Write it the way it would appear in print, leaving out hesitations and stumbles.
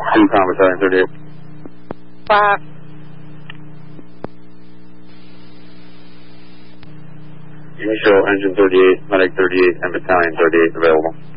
Yukon Battalion 38. 5. You show Engine 38, Medic 38, and Battalion 38 available.